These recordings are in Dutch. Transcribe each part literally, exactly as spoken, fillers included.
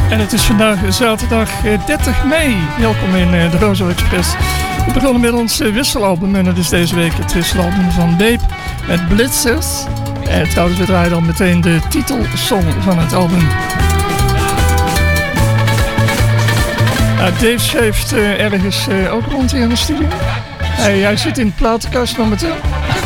En het is vandaag zaterdag dertig mei. Welkom in de Rozo Express. We begonnen met ons wisselalbum en dat is deze week het wisselalbum van Babe met Blitzers. En trouwens, we draaien dan meteen de titelsong van het album. Uh, Dave schrijft uh, ergens uh, ook rond hier in de studio. Hij, hij zit in de platenkast momenteel.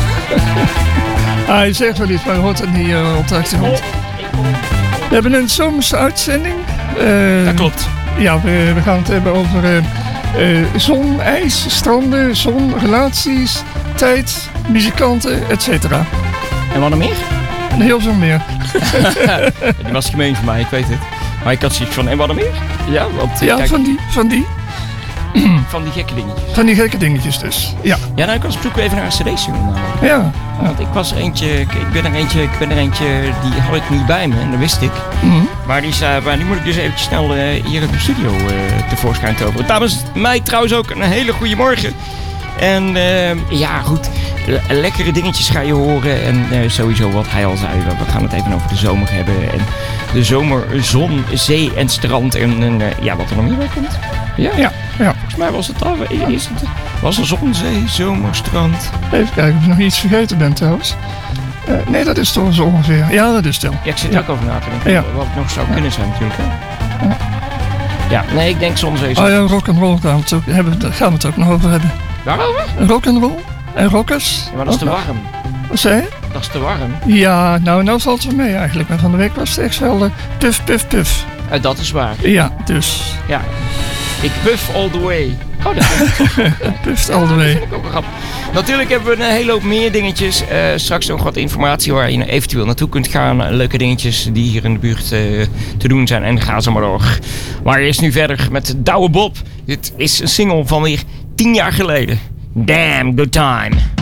Hij zegt wel iets, maar je hoort het niet uh, op de achtergrond. We hebben een zomerse uitzending. Uh, dat klopt. Ja, we, we gaan het hebben over uh, uh, zon, ijs, stranden, zon, relaties, tijd, muzikanten, et cetera. En wat nog meer? En heel veel meer. Die was gemeen voor mij, ik weet het. Maar ik had zoiets van, en wat nog meer? Ja, want, ja kijk, van die, van die. Van die gekke dingetjes. Van die gekke dingetjes dus, ja. Ja, nou, ik was op zoek even naar een cd-single namelijk. Ja. Want ik was er eentje, ik ben er eentje, ik ben er eentje, die had ik niet bij me en dat wist ik. Mm-hmm. Maar, die, uh, maar die moet ik dus eventjes snel uh, hier in de studio uh, tevoorschijn toveren. Dames, mij trouwens ook een hele goede morgen. En uh, ja, goed, Le- lekkere dingetjes ga je horen. En uh, sowieso wat hij al zei, we gaan het even over de zomer hebben. En de zomer, zon, zee en strand. En, en uh, ja, wat er nog meer bij komt. Ja, ja, ja. Volgens mij was het al. Is het, was er zon, zee, zomer, strand. Even kijken of ik nog iets vergeten ben trouwens. Uh, nee, dat is toch zo ongeveer. Ja, dat is stil. Ja, ik zit er ja. ook over na te denken. Ja. Wat het nog zou ja. kunnen zijn natuurlijk. Hè? Ja. ja, nee, ik denk zon, zee, zomer. Oh ja, rock'n'roll gaan we het ook, hebben, daar gaan we het ook nog over hebben. Waarover? Rock'n'roll en rockers. Ja, maar dat is te warm. Wat zei je? Dat is te warm. Ja, nou, nou valt het wel mee eigenlijk. Maar van de week was het echt wel uh, puff, puff, puff. Uh, dat is waar. Ja, dus. Ja. Ik puff all the way. Oh, dat puft all the way. Dat vind ik ook wel grappig. Natuurlijk hebben we een hele hoop meer dingetjes. Uh, straks nog wat informatie waar je eventueel naartoe kunt gaan. Leuke dingetjes die hier in de buurt uh, te doen zijn. En ga zo maar door. Maar eerst nu verder met Douwe Bob. Dit is een single van weer tien jaar geleden. Damn good time.